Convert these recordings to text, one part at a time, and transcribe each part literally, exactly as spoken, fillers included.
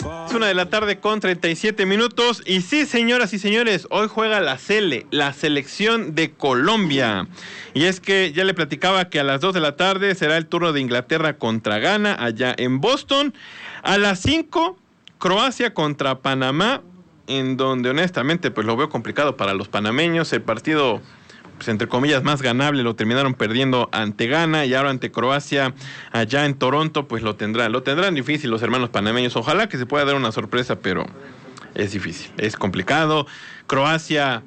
Es una de la tarde con treinta y siete minutos. Y sí, señoras y señores, hoy juega la Sele, la selección de Colombia. Y es que ya le platicaba que a las dos de la tarde será el turno de Inglaterra contra Ghana, allá en Boston. A las cinco, Croacia contra Panamá, en donde honestamente pues lo veo complicado para los panameños. El partido, pues entre comillas, más ganable lo terminaron perdiendo ante Ghana, y ahora ante Croacia allá en Toronto pues lo tendrán, lo tendrán difícil los hermanos panameños. Ojalá que se pueda dar una sorpresa, pero es difícil, es complicado. Croacia,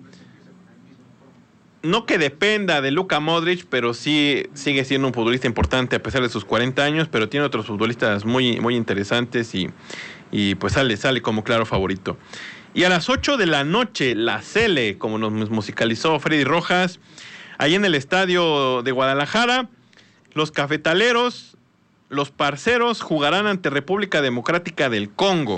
no que dependa de Luka Modric, pero sí sigue siendo un futbolista importante a pesar de sus cuarenta años, pero tiene otros futbolistas muy, muy interesantes y, y pues sale, sale como claro favorito. Y a las ocho de la noche, la Sele, como nos musicalizó Freddy Rojas, ahí en el estadio de Guadalajara, los cafetaleros, los parceros, jugarán ante República Democrática del Congo.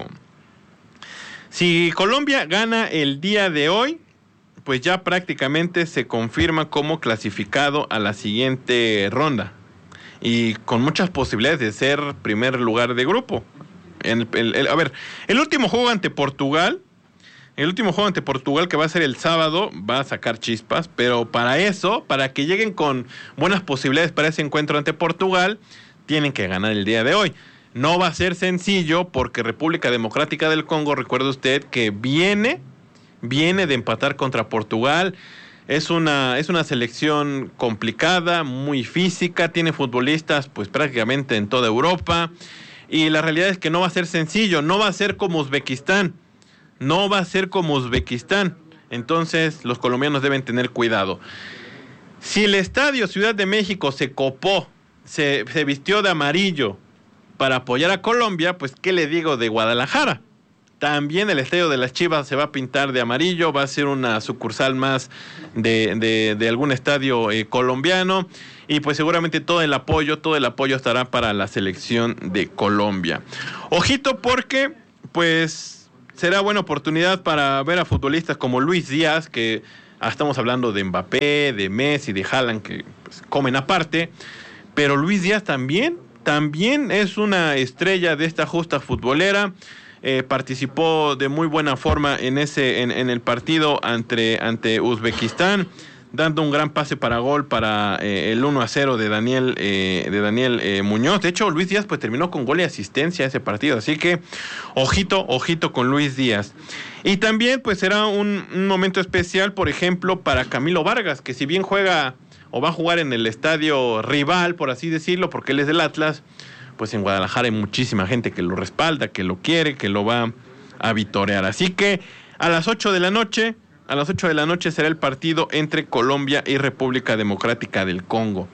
Si Colombia gana el día de hoy, pues ya prácticamente se confirma como clasificado a la siguiente ronda. Y con muchas posibilidades de ser primer lugar de grupo. En el, el, a ver, el último juego ante Portugal... El último juego ante Portugal, que va a ser el sábado, va a sacar chispas, pero para eso, para que lleguen con buenas posibilidades para ese encuentro ante Portugal, tienen que ganar el día de hoy. No va a ser sencillo porque República Democrática del Congo, recuerde usted que viene, viene de empatar contra Portugal. Es una, es una selección complicada, muy física, tiene futbolistas pues prácticamente en toda Europa, y la realidad es que no va a ser sencillo, no va a ser como Uzbekistán. No va a ser como Uzbekistán. Entonces los colombianos deben tener cuidado. Si el estadio Ciudad de México se copó, se, se vistió de amarillo para apoyar a Colombia, pues ¿qué le digo de Guadalajara? También el estadio de las Chivas se va a pintar de amarillo, va a ser una sucursal más de, de, de algún estadio eh, colombiano, y pues seguramente todo el apoyo, todo el apoyo estará para la selección de Colombia. Ojito porque pues será buena oportunidad para ver a futbolistas como Luis Díaz, que ah, estamos hablando de Mbappé, de Messi, de Haaland, que pues, comen aparte, pero Luis Díaz también, también es una estrella de esta justa futbolera. Eh, participó de muy buena forma en ese, en, en el partido ante, ante Uzbekistán, dando un gran pase para gol para eh, el uno a cero de Daniel, eh, de Daniel eh, Muñoz. De hecho, Luis Díaz pues terminó con gol y asistencia ese partido, así que ojito, ojito con Luis Díaz. Y también pues será un, un momento especial, por ejemplo, para Camilo Vargas, que si bien juega o va a jugar en el estadio rival, por así decirlo, porque él es del Atlas, pues en Guadalajara hay muchísima gente que lo respalda, que lo quiere, que lo va a vitorear. Así que a las ocho de la noche... A las ocho de la noche será el partido entre Colombia y República Democrática del Congo.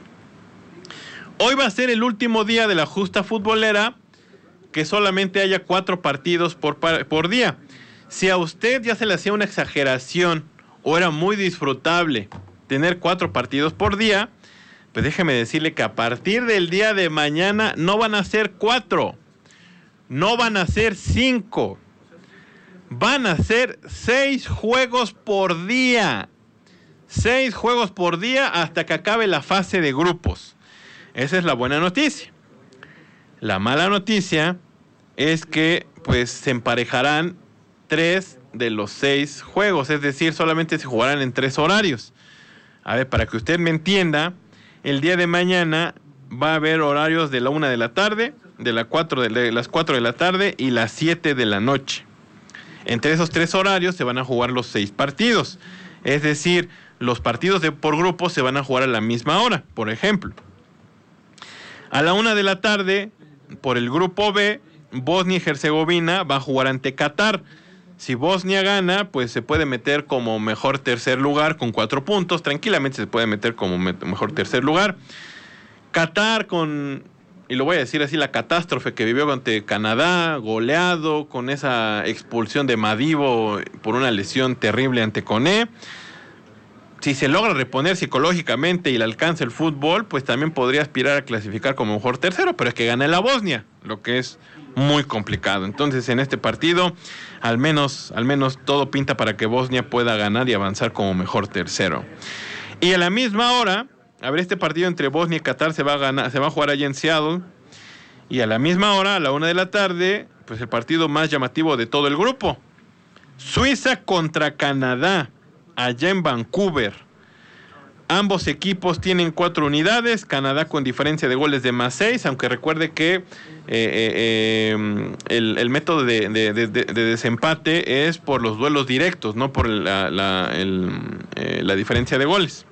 Hoy va a ser el último día de la justa futbolera, que solamente haya cuatro partidos por, por día. Si a usted ya se le hacía una exageración o era muy disfrutable tener cuatro partidos por día, pues déjeme decirle que a partir del día de mañana no van a ser cuatro, no van a ser cinco. Van a ser seis juegos por día. Seis juegos por día hasta que acabe la fase de grupos. Esa es la buena noticia. La mala noticia es que pues se emparejarán tres de los seis juegos. Es decir, solamente se jugarán en tres horarios. A ver, para que usted me entienda, el día de mañana va a haber horarios de la una de la tarde, de, la cuatro de, de las cuatro de la tarde y las siete de la noche. Entre esos tres horarios se van a jugar los seis partidos. Es decir, los partidos de por grupo se van a jugar a la misma hora. Por ejemplo, a la una de la tarde, por el grupo B, Bosnia y Herzegovina va a jugar ante Qatar. Si Bosnia gana, pues se puede meter como mejor tercer lugar con cuatro puntos. Tranquilamente se puede meter como me- mejor tercer lugar. Qatar con... y lo voy a decir así, la catástrofe que vivió ante Canadá, goleado, con esa expulsión de Madibo por una lesión terrible ante Coné. Si se logra reponer psicológicamente y le alcanza el fútbol, pues también podría aspirar a clasificar como mejor tercero, pero es que gane la Bosnia, lo que es muy complicado. Entonces, en este partido, al menos, al menos todo pinta para que Bosnia pueda ganar y avanzar como mejor tercero. Y a la misma hora... A ver, este partido entre Bosnia y Qatar se va a ganar, se va a jugar allá en Seattle. Y a la misma hora, a la una de la tarde, pues el partido más llamativo de todo el grupo. Suiza contra Canadá, allá en Vancouver. Ambos equipos tienen cuatro unidades, Canadá con diferencia de goles de más seis, aunque recuerde que eh, eh, el, el método de, de, de, de desempate es por los duelos directos, no por la, la, el, eh, la diferencia de goles.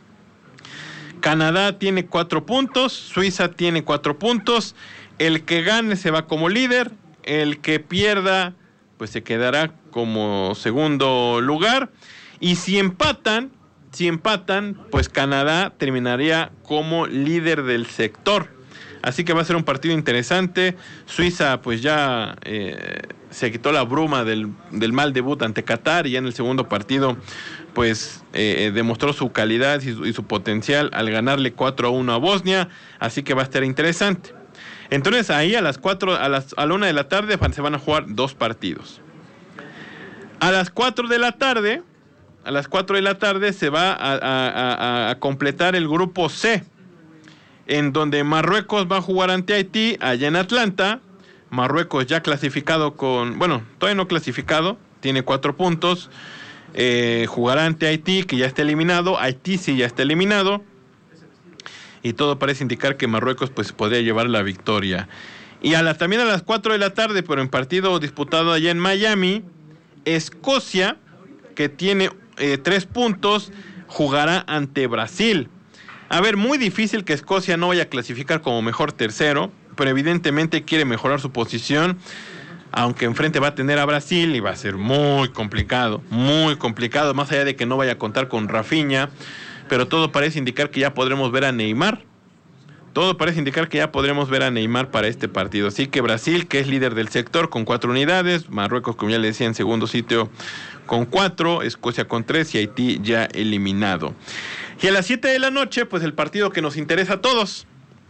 Canadá tiene cuatro puntos, Suiza tiene cuatro puntos, el que gane se va como líder, el que pierda pues se quedará como segundo lugar, y si empatan, si empatan, pues Canadá terminaría como líder del sector. Así que va a ser un partido interesante. Suiza pues ya eh, se quitó la bruma del, del mal debut ante Qatar, y ya en el segundo partido pues eh, demostró su calidad y su, y su potencial al ganarle cuatro a uno a Bosnia. Así que va a estar interesante. Entonces ahí a las cuatro, a las a la una de la tarde se van a jugar dos partidos. A las cuatro de la tarde, a las cuatro de la tarde se va a, a, a, a completar el grupo C, en donde Marruecos va a jugar ante Haití allá en Atlanta. Marruecos ya clasificado con, bueno, todavía no clasificado, tiene cuatro puntos. Eh, jugará ante Haití, que ya está eliminado. Haití sí ya está eliminado. Y todo parece indicar que Marruecos pues podría llevar la victoria. Y a la, también a las cuatro de la tarde, pero en partido disputado allá en Miami, Escocia, que tiene eh, tres puntos, jugará ante Brasil. A ver, muy difícil que Escocia no vaya a clasificar como mejor tercero, pero evidentemente quiere mejorar su posición, aunque enfrente va a tener a Brasil y va a ser muy complicado, muy complicado, más allá de que no vaya a contar con Rafinha, pero todo parece indicar que ya podremos ver a Neymar. Todo parece indicar que ya podremos ver a Neymar para este partido. Así que Brasil, que es líder del sector con cuatro unidades, Marruecos, como ya le decía, en segundo sitio con cuatro, Escocia con tres y Haití ya eliminado. Y a las siete de la noche, pues el partido que nos interesa a todos.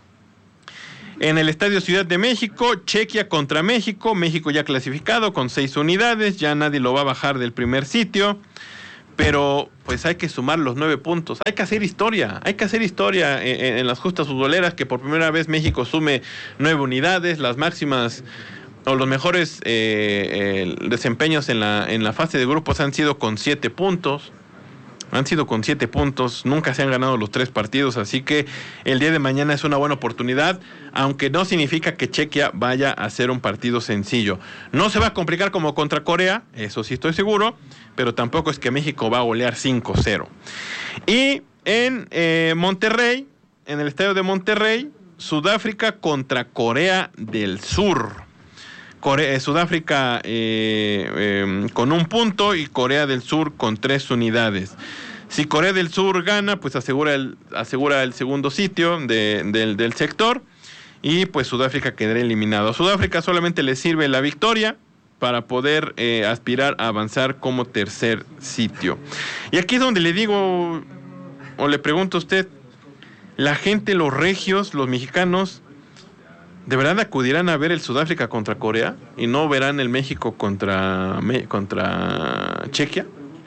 En el Estadio Ciudad de México, Chequia contra México. México ya clasificado con seis unidades, ya nadie lo va a bajar del primer sitio. Pero pues hay que sumar los nueve puntos, hay que hacer historia, hay que hacer historia en, en, en las justas futboleras, que por primera vez México sume nueve unidades, las máximas o los mejores eh, eh, desempeños en la, en la fase de grupos han sido con siete puntos, han sido con siete puntos, nunca se han ganado los tres partidos, así que el día de mañana es una buena oportunidad, aunque no significa que Chequia vaya a ser un partido sencillo. No se va a complicar como contra Corea, eso sí estoy seguro, pero tampoco es que México va a golear cinco cero. Y en eh, Monterrey, en el estadio de Monterrey, Sudáfrica contra Corea del Sur. Corea, eh, Sudáfrica eh, eh, con un punto y Corea del Sur con tres unidades. Si Corea del Sur gana, pues asegura el, asegura el segundo sitio de, del, del sector, y pues Sudáfrica quedará eliminado. A Sudáfrica solamente le sirve la victoria para poder eh, aspirar a avanzar como tercer sitio. Y aquí es donde le digo, o le pregunto a usted, la gente, los regios, los mexicanos, ¿de verdad acudirán a ver el Sudáfrica contra Corea y no verán el México contra, contra Chequia?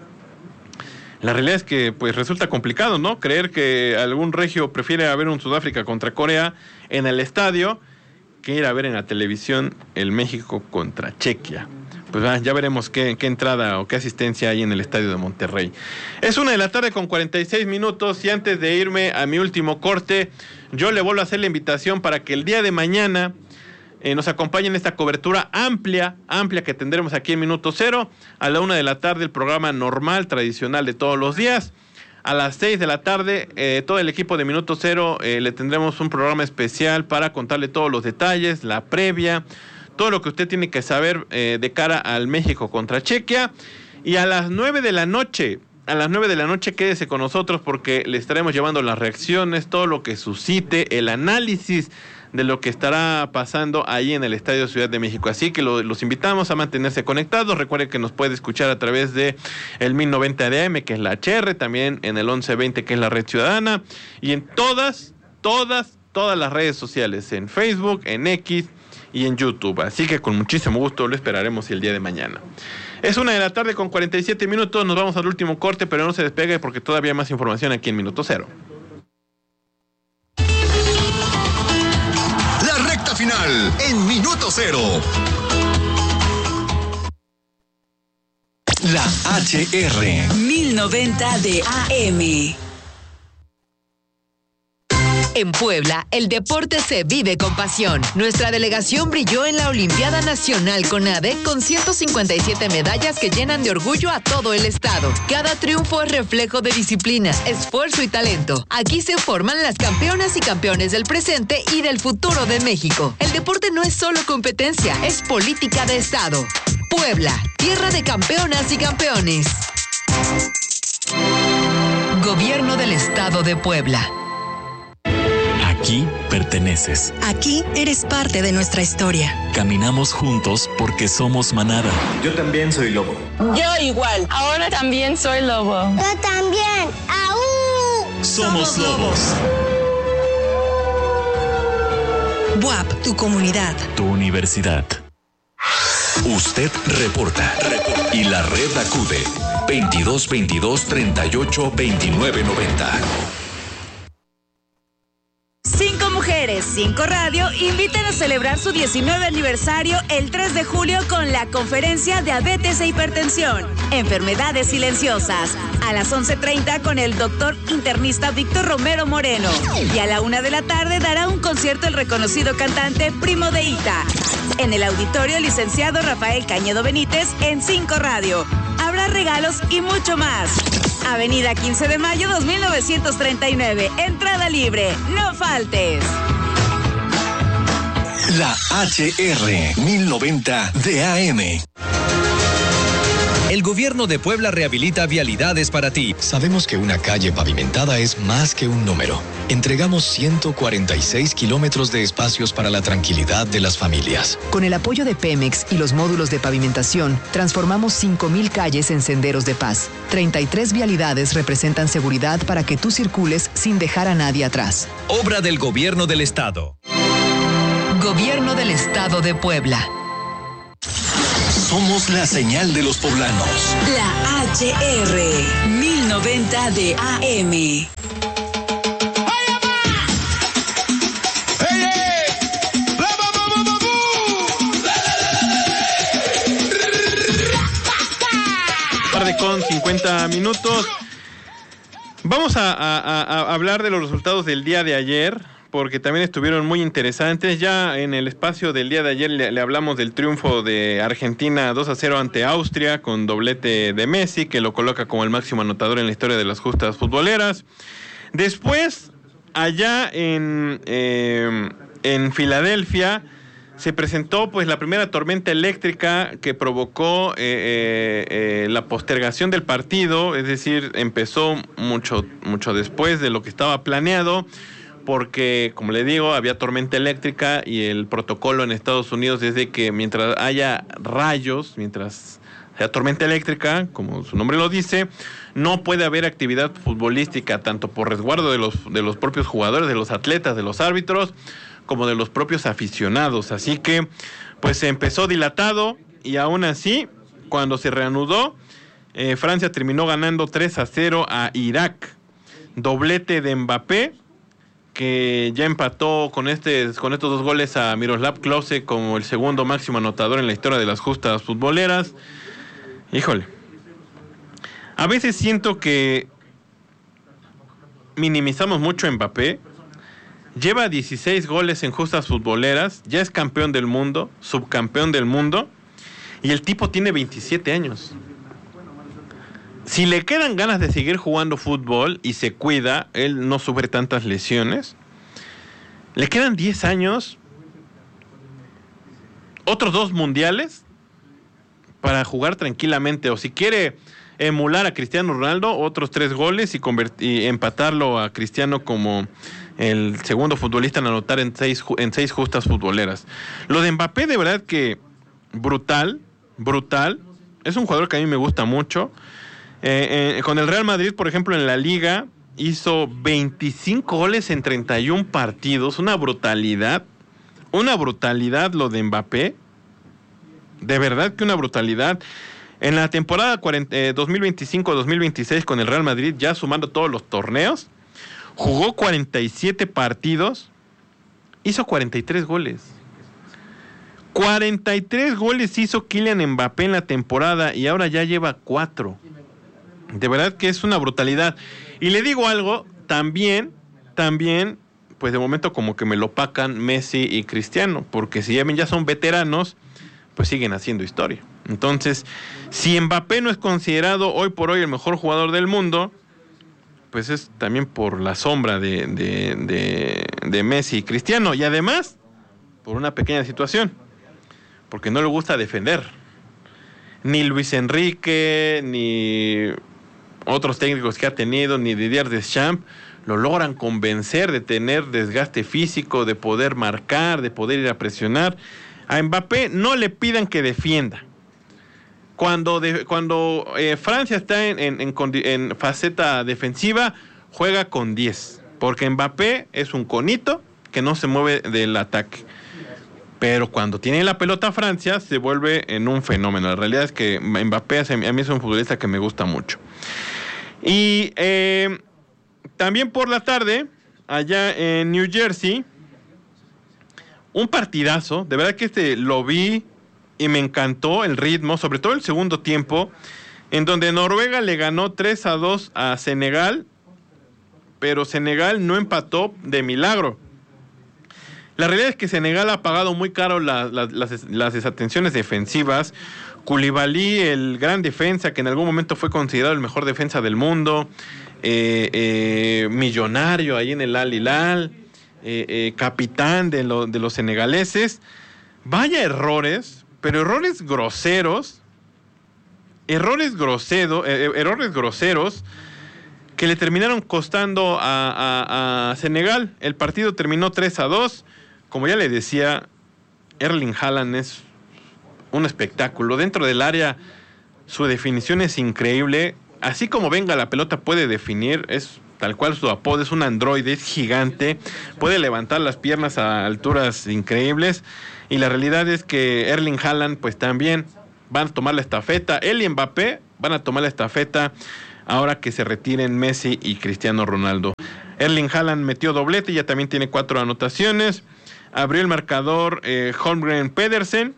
La realidad es que pues resulta complicado, ¿no? Creer que algún regio prefiere a ver un Sudáfrica contra Corea en el estadio que ir a ver en la televisión el México contra Chequia. Pues ah, ya veremos qué, qué entrada o qué asistencia hay en el estadio de Monterrey. Es una de la tarde con cuarenta y seis minutos, y antes de irme a mi último corte, yo le vuelvo a hacer la invitación para que el día de mañana eh, nos acompañen en esta cobertura amplia, amplia que tendremos aquí en Minuto Cero. A la una de la tarde el programa normal, tradicional de todos los días. A las seis de la tarde, eh, todo el equipo de Minuto Cero eh, le tendremos un programa especial para contarle todos los detalles, la previa, todo lo que usted tiene que saber eh, de cara al México contra Chequia. Y a las nueve de la noche, a las nueve de la noche quédese con nosotros, porque le estaremos llevando las reacciones, todo lo que suscite, el análisis de lo que estará pasando ahí en el Estadio Ciudad de México. Así que lo, los invitamos a mantenerse conectados. Recuerden que nos puede escuchar a través de el mil noventa de A M, que es la H R, también en el once veinte, que es la Red Ciudadana, y en todas, todas, todas las redes sociales, en Facebook, en X y en YouTube. Así que con muchísimo gusto lo esperaremos el día de mañana. Es una de la tarde con cuarenta y siete minutos, nos vamos al último corte, pero no se despegue porque todavía hay más información aquí en Minuto Cero. La recta final en Minuto Cero. La H R. mil noventa de A M. En Puebla, el deporte se vive con pasión. Nuestra delegación brilló en la Olimpiada Nacional CONADE con ciento cincuenta y siete medallas que llenan de orgullo a todo el estado. Cada triunfo es reflejo de disciplina, esfuerzo y talento. Aquí se forman las campeonas y campeones del presente y del futuro de México. El deporte no es solo competencia, es política de estado. Puebla, tierra de campeonas y campeones. Gobierno del Estado de Puebla. Aquí perteneces. Aquí eres parte de nuestra historia. Caminamos juntos porque somos manada. Yo también soy lobo. Yo igual. Ahora también soy lobo. Yo también. ¡Aú! Somos lobos. B U A P, tu comunidad. Tu universidad. Usted reporta. reporta. Y la red acude. veintidós veintidós treinta y ocho veintinueve noventa. Cinco Mujeres, Cinco Radio invitan a celebrar su diecinueve aniversario el tres de julio con la conferencia Diabetes e Hipertensión, Enfermedades Silenciosas, a las once treinta con el doctor internista Víctor Romero Moreno. Y a la una de la tarde dará un concierto el reconocido cantante Primo de Ita. En el auditorio licenciado Rafael Cañedo Benítez en Cinco Radio. Habrá regalos y mucho más. Avenida quince de mayo dos mil novecientos treinta y nueve. Entrada libre. No faltes. La H R mil noventa de A M. El gobierno de Puebla rehabilita vialidades para ti. Sabemos que una calle pavimentada es más que un número. Entregamos ciento cuarenta y seis kilómetros de espacios para la tranquilidad de las familias. Con el apoyo de Pemex y los módulos de pavimentación, transformamos cinco mil calles en senderos de paz. treinta y tres vialidades representan seguridad para que tú circules sin dejar a nadie atrás. Obra del Gobierno del Estado. Gobierno del Estado de Puebla. Somos la señal de los poblanos. La H R mil noventa de A M. Tarde con cincuenta minutos. Vamos a, a, a, a hablar de los resultados del día de ayer, porque también estuvieron muy interesantes. Ya en el espacio del día de ayer le, le hablamos del triunfo de Argentina dos a cero ante Austria, con doblete de Messi, que lo coloca como el máximo anotador en la historia de las justas futboleras. Después, allá en, eh, en Filadelfia, se presentó pues la primera tormenta eléctrica que provocó eh, eh, la postergación del partido, es decir, empezó mucho, mucho después de lo que estaba planeado, porque, como le digo, había tormenta eléctrica y el protocolo en Estados Unidos es de que mientras haya rayos, mientras haya tormenta eléctrica, como su nombre lo dice, no puede haber actividad futbolística, tanto por resguardo de los, de los propios jugadores, de los atletas, de los árbitros, como de los propios aficionados. Así que, pues se empezó dilatado y aún así, cuando se reanudó, eh, Francia terminó ganando tres a cero a Irak. Doblete de Mbappé, que ya empató con este con estos dos goles a Miroslav Klose como el segundo máximo anotador en la historia de las justas futboleras. Híjole, a veces siento que minimizamos mucho a Mbappé. Lleva dieciséis goles en justas futboleras, ya es campeón del mundo, subcampeón del mundo, y el tipo tiene veintisiete años. Si le quedan ganas de seguir jugando fútbol y se cuida, él no sufre tantas lesiones, le quedan diez años, otros dos mundiales para jugar tranquilamente, o si quiere emular a Cristiano Ronaldo, otros tres goles y, convert- y empatarlo a Cristiano como el segundo futbolista en anotar en seis, en seis justas futboleras. Lo de Mbappé, de verdad que brutal, brutal, es un jugador que a mí me gusta mucho. Eh, eh, con el Real Madrid, por ejemplo, en la Liga hizo veinticinco goles en treinta y uno partidos, una brutalidad, una brutalidad lo de Mbappé, de verdad que una brutalidad. En la temporada eh, dos mil veinticinco dos mil veintiséis con el Real Madrid, ya sumando todos los torneos, jugó cuarenta y siete partidos, hizo cuarenta y tres goles. cuarenta y tres goles hizo Kylian Mbappé en la temporada y ahora ya lleva cuatro. De verdad que es una brutalidad. Y le digo algo, también, también, pues de momento como que me lo opacan Messi y Cristiano, porque si ya son veteranos, pues siguen haciendo historia. Entonces, si Mbappé no es considerado hoy por hoy el mejor jugador del mundo, pues es también por la sombra de, de, de, de Messi y Cristiano. Y además, por una pequeña situación, porque no le gusta defender. Ni Luis Enrique, ni otros técnicos que ha tenido, ni Didier Deschamps, lo logran convencer de tener desgaste físico, de poder marcar, de poder ir a presionar. A Mbappé no le pidan que defienda. Cuando, de, cuando eh, Francia está en, en, en, en faceta defensiva, juega con diez. Porque Mbappé es un conito que no se mueve del ataque. Pero cuando tiene la pelota Francia, se vuelve en un fenómeno. La realidad es que Mbappé a mí es un futbolista que me gusta mucho. Y eh, también por la tarde, allá en New Jersey, un partidazo. De verdad que este lo vi y me encantó el ritmo, sobre todo el segundo tiempo, en donde Noruega le ganó tres a dos a Senegal, pero Senegal no empató de milagro. La realidad es que Senegal ha pagado muy caro la, la, las, las desatenciones defensivas. Koulibaly, el gran defensa, que en algún momento fue considerado el mejor defensa del mundo, eh, eh, millonario ahí en el Al Hilal, eh, eh, capitán de, lo, de los senegaleses. Vaya errores, pero errores groseros, errores groseros, eh, errores groseros que le terminaron costando a, a, a Senegal. El partido terminó tres a dos. Como ya le decía, Erling Haaland es un espectáculo. Dentro del área, su definición es increíble. Así como venga la pelota puede definir, es tal cual su apodo, es un androide, es gigante, puede levantar las piernas a alturas increíbles. Y la realidad es que Erling Haaland pues también van a tomar la estafeta. Él y Mbappé van a tomar la estafeta ahora que se retiren Messi y Cristiano Ronaldo. Erling Haaland metió doblete, ya también tiene cuatro anotaciones. Abrió el marcador eh, Holmgren Pedersen.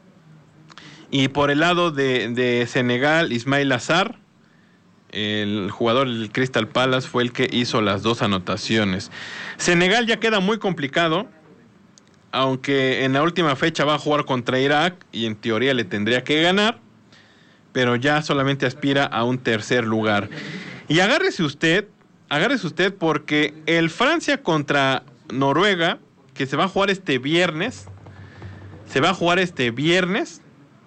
Y por el lado de, de Senegal, Ismail Azar, el jugador del Crystal Palace, fue el que hizo las dos anotaciones. Senegal ya queda muy complicado, aunque en la última fecha va a jugar contra Irak y en teoría le tendría que ganar, pero ya solamente aspira a un tercer lugar. Y agárrese usted, agárrese usted porque el Francia contra Noruega, que se va a jugar este viernes, se va a jugar este viernes,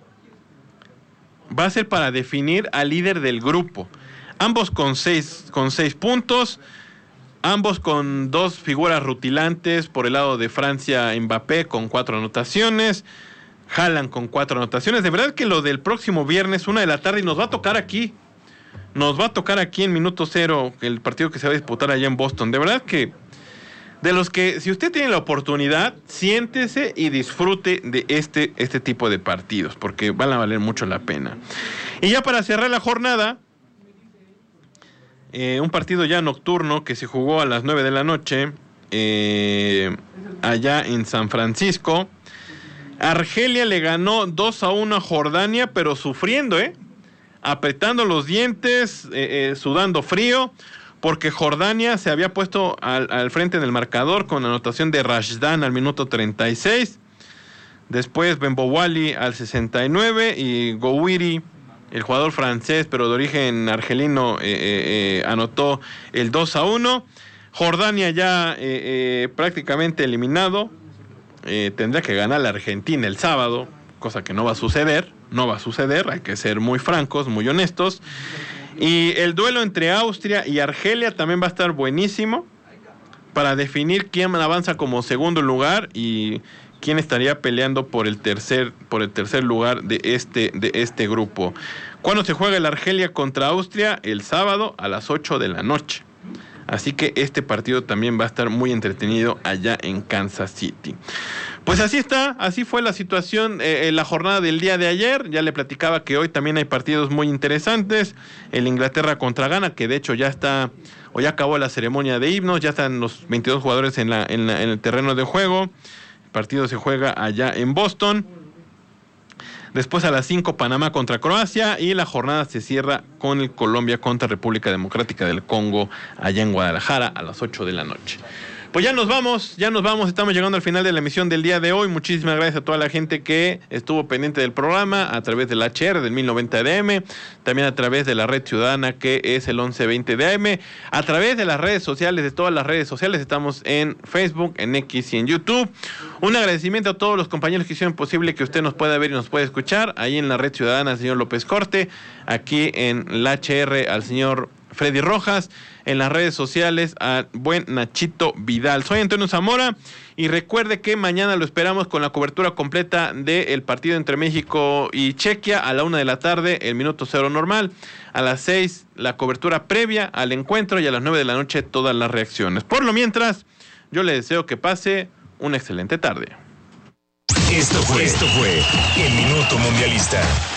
va a ser para definir al líder del grupo. Ambos con seis, con seis puntos, ambos con dos figuras rutilantes. Por el lado de Francia, Mbappé con cuatro anotaciones, Haaland con cuatro anotaciones. De verdad que lo del próximo viernes, una de la tarde, y nos va a tocar aquí. Nos va a tocar aquí en minuto cero, el partido que se va a disputar allá en Boston. De verdad que, de los que, si usted tiene la oportunidad, siéntese y disfrute de este, este tipo de partidos, porque van a valer mucho la pena. Y ya para cerrar la jornada, eh, un partido ya nocturno que se jugó a las nueve de la noche, eh, allá en San Francisco. Argelia le ganó dos a uno a Jordania, pero sufriendo, ¿eh? apretando los dientes, eh, eh, sudando frío, porque Jordania se había puesto al, al frente en el marcador con anotación de Rashdan al minuto treinta y seis. Después Benbowali al sesenta y nueve y Gouiri, el jugador francés pero de origen argelino, eh, eh, eh, anotó el dos a uno. Jordania ya eh, eh, prácticamente eliminado. Eh, tendrá que ganar la Argentina el sábado, cosa que no va a suceder, no va a suceder, hay que ser muy francos, muy honestos. Y el duelo entre Austria y Argelia también va a estar buenísimo para definir quién avanza como segundo lugar y quién estaría peleando por el tercer, por el tercer lugar de este, de este grupo. ¿Cuándo se juega el Argelia contra Austria? El sábado a las ocho de la noche. Así que este partido también va a estar muy entretenido allá en Kansas City. Pues así está, así fue la situación eh, en la jornada del día de ayer. Ya le platicaba que hoy también hay partidos muy interesantes. El Inglaterra contra Ghana, que de hecho ya está, o ya acabó la ceremonia de himnos, ya están los veintidós jugadores en, la, en, la, en el terreno de juego. El partido se juega allá en Boston. Después a las cinco Panamá contra Croacia y la jornada se cierra con el Colombia contra República Democrática del Congo allá en Guadalajara a las ocho de la noche. Pues ya nos vamos, ya nos vamos, estamos llegando al final de la emisión del día de hoy. Muchísimas gracias a toda la gente que estuvo pendiente del programa a través del H R del mil noventa de A M, también a través de la red ciudadana que es el once veinte de A M, a través de las redes sociales, de todas las redes sociales, estamos en Facebook, en X y en YouTube. Un agradecimiento a todos los compañeros que hicieron posible que usted nos pueda ver y nos pueda escuchar, ahí en la red ciudadana al señor López Corte, aquí en el H R al señor Freddy Rojas, en las redes sociales al buen Nachito Vidal. Soy Antonio Zamora y recuerde que mañana lo esperamos con la cobertura completa del partido entre México y Chequia a la una de la tarde, el minuto cero normal, a las seis la cobertura previa al encuentro y a las nueve de la noche todas las reacciones. Por lo mientras, yo le deseo que pase una excelente tarde. Esto fue, esto fue el Minuto Mundialista.